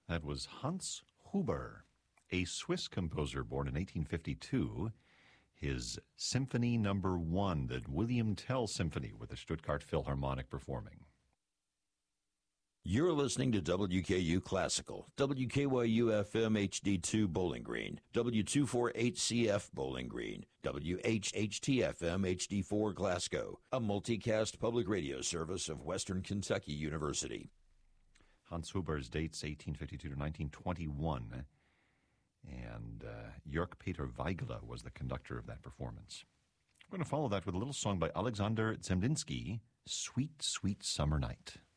That was Hans Huber, a Swiss composer born in 1852. His Symphony No. 1, the William Tell Symphony, with the Stuttgart Philharmonic performing. You're listening to WKU Classical, WKYU-FM HD2 Bowling Green, W248CF Bowling Green, WHHT-FM HD4 Glasgow, a multicast public radio service of Western Kentucky University. Hans Huber's dates 1852 to 1921, and Jörg Peter Weigele was the conductor of that performance. I'm going to follow that with a little song by Alexander Zemlinsky, Sweet, Sweet Summer Night.